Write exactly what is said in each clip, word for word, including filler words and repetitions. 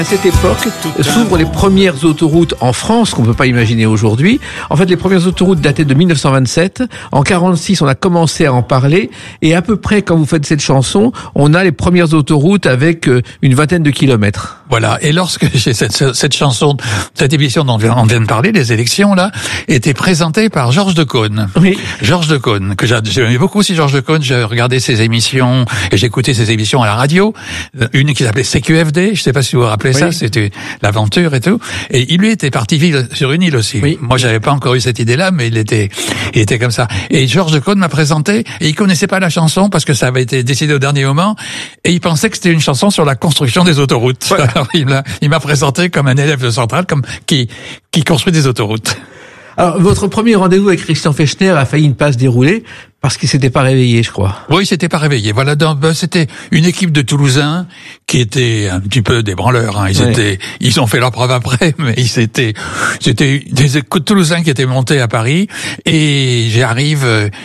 À cette époque, s'ouvrent les premières autoroutes en France, qu'on ne peut pas imaginer aujourd'hui. En fait, les premières autoroutes dataient de mille neuf cent vingt-sept. En quarante-six, on a commencé à en parler. Et à peu près, quand vous faites cette chanson, on a les premières autoroutes avec une vingtaine de kilomètres. Voilà. Et lorsque j'ai cette, cette chanson, cette émission dont on vient de parler, les élections, là, était présentée par Georges Decaune. Oui. Georges Decaune, que j'aimais beaucoup aussi, Georges Decaune. J'ai regardé ses émissions et j'écoutais ses émissions à la radio. Une qui s'appelait C Q F D. Je sais pas si vous vous rappelez. Oui. Ça, c'était l'aventure et tout. Et il lui était parti vivre sur une île aussi. Oui. Moi, j'avais pas encore eu cette idée-là, mais il était, il était comme ça. Et Georges Decaune m'a présenté, et il connaissait pas la chanson parce que ça avait été décidé au dernier moment, et il pensait que c'était une chanson sur la construction des autoroutes. Ouais. Alors, il m'a, il m'a présenté comme un élève de Centrale, comme, qui, qui construit des autoroutes. Alors, votre premier rendez-vous avec Christian Fechner a failli ne pas se dérouler parce qu'il s'était pas réveillé, je crois. Oui, il s'était pas réveillé. Voilà, donc, ben, c'était une équipe de Toulousains qui était un petit peu des branleurs. Hein. Ils ouais. étaient, ils ont fait leur preuve après, mais ils étaient, c'était des Toulousains qui étaient montés à Paris. Et j'arrive,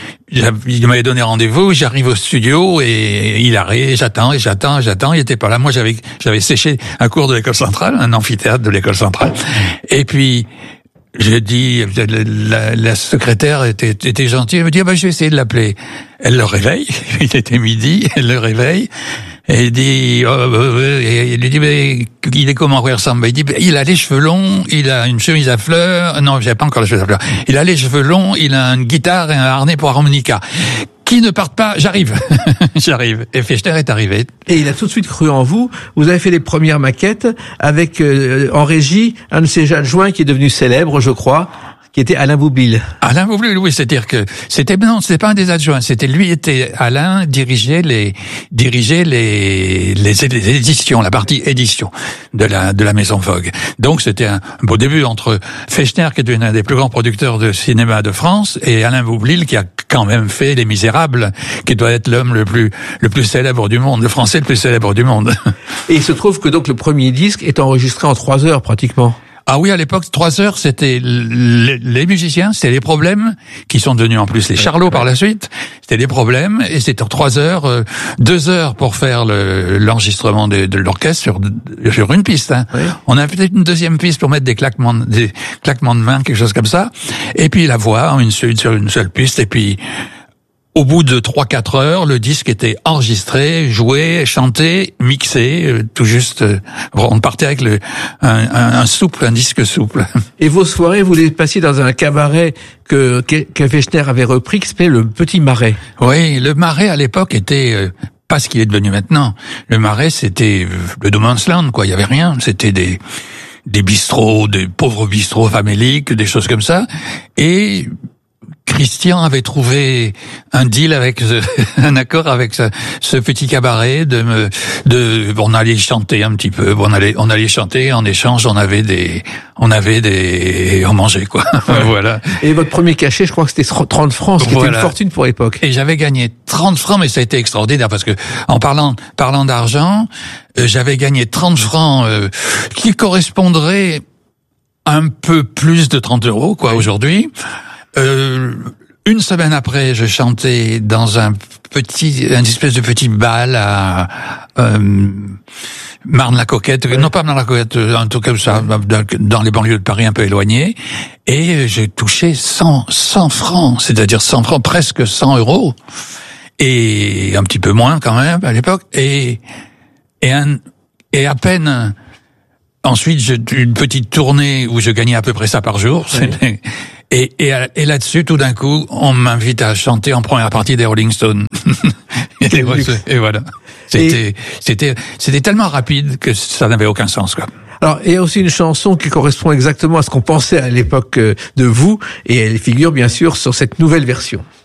il m'avait donné rendez-vous. J'arrive au studio et il arrive. J'attends et j'attends, et j'attends. Il était pas là. Moi, j'avais, j'avais séché un cours de l'école centrale, un amphithéâtre de l'école centrale. Et puis. J'ai dit, la, la secrétaire était, était gentille, elle me dit, ah ben, je vais essayer de l'appeler. Elle le réveille, il était midi, elle le réveille, et elle dit, oh, et elle lui dit, mais, il est comment, il ressemble? Il dit, il a les cheveux longs, il a une chemise à fleurs, non, j'avais pas encore les cheveux à fleurs, il a les cheveux longs, il a une guitare et un harnais pour harmonica. Qui ne partent pas, j'arrive, j'arrive. Et Fechner est arrivé. Et il a tout de suite cru en vous. Vous avez fait les premières maquettes avec, euh, en régie, un de ses adjoints qui est devenu célèbre, je crois, qui était Alain Boublil. Alain Boublil, oui, c'est-à-dire que c'était, non, c'était pas un des adjoints, c'était lui était, Alain dirigeait les, dirigeait les, les, les éditions, la partie édition de la, de la Maison Vogue. Donc c'était un beau début entre Fechner, qui est un des plus grands producteurs de cinéma de France, et Alain Boublil, qui a quand même fait Les Misérables, qui doit être l'homme le plus, le plus célèbre du monde, le français le plus célèbre du monde. Et il se trouve que donc le premier disque est enregistré en trois heures, pratiquement. Ah oui, à l'époque, trois heures, c'était les, les musiciens, c'était les problèmes, qui sont devenus en plus les charlots par la suite. C'était les problèmes, et c'était en trois heures, euh, deux heures pour faire le, l'enregistrement de, de l'orchestre sur, sur une piste. Hein. Oui. On a peut-être une deuxième piste pour mettre des claquements, des claquements de main, quelque chose comme ça. Et puis la voix, une seule, sur une seule piste, et puis... Au bout de trois quatre heures, le disque était enregistré, joué, chanté, mixé, euh, tout juste. Euh, on partait avec le, un, un, un souple, un disque souple. Et vos soirées, vous les passiez dans un cabaret que, que Fechner avait repris, qui s'appelait le Petit Marais. Oui, le Marais à l'époque était euh, pas ce qu'il est devenu maintenant. Le Marais, c'était euh, le No Man's Land, quoi. Il y avait rien. C'était des des bistrots, des pauvres bistrots faméliques, des choses comme ça. Et Christian avait trouvé un deal avec un accord avec ce, ce petit cabaret de me de on allait chanter un petit peu, on allait on allait chanter, en échange on avait des on avait des on mangeait quoi. Ouais. Voilà. Et votre premier cachet, je crois que c'était trente francs, ce qui voilà. était une fortune pour l'époque. Et j'avais gagné trente francs, mais ça a été extraordinaire parce que en parlant parlant d'argent, euh, j'avais gagné trente francs euh, qui correspondraient un peu plus de trente euros quoi aujourd'hui. Euh, une semaine après, je chantais dans un petit, une espèce de petit bal à euh, Marne-la-Coquette, ouais. non pas Marne-la-Coquette, un truc comme ça, dans les banlieues de Paris un peu éloignées, et j'ai touché cent, cent francs, c'est-à-dire cent francs, presque cent euros, et un petit peu moins quand même à l'époque, et et un et à peine. Ensuite, j'ai une petite tournée où je gagnais à peu près ça par jour. Oui. Et, et, et là-dessus, tout d'un coup, on m'invite à chanter en première partie des Rolling Stones. et, et voilà. C'était, et... c'était, c'était tellement rapide que ça n'avait aucun sens, quoi. Alors, il y a aussi une chanson qui correspond exactement à ce qu'on pensait à l'époque de vous, et elle figure bien sûr sur cette nouvelle version.